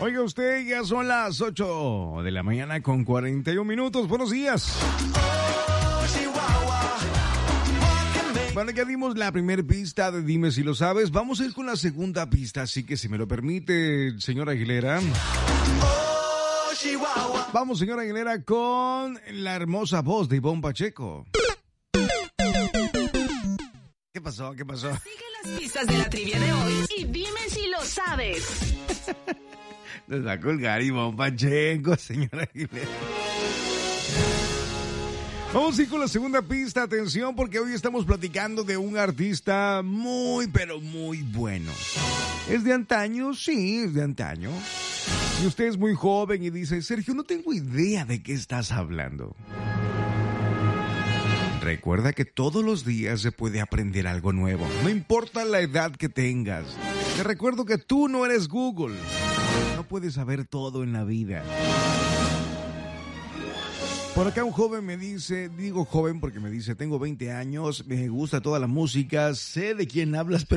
Oiga usted, ya son las 8 de la mañana con 41 minutos. Buenos días. Bueno, ya dimos la primera pista de Dime si lo sabes. Vamos a ir con la segunda pista, así que si me lo permite, señora Aguilera. Vamos, señora Aguilera, con la hermosa voz de Ivonne Pacheco. ¿Qué pasó? ¿Qué pasó? Sigue las pistas de la trivia de hoy y dime si lo sabes. Nos va a colgar Ivonne Pacheco, señora Aguilera. Vamos a ir con la segunda pista, atención, porque hoy estamos platicando de un artista muy, pero muy bueno. ¿Es de antaño? Sí, es de antaño. Y usted es muy joven y dice, Sergio, no tengo idea de qué estás hablando. Recuerda que todos los días se puede aprender algo nuevo, no importa la edad que tengas. Te recuerdo que tú no eres Google, no puedes saber todo en la vida. Por acá un joven me dice, digo joven porque me dice, tengo 20 años, me gusta toda la música, sé de quién hablas, pero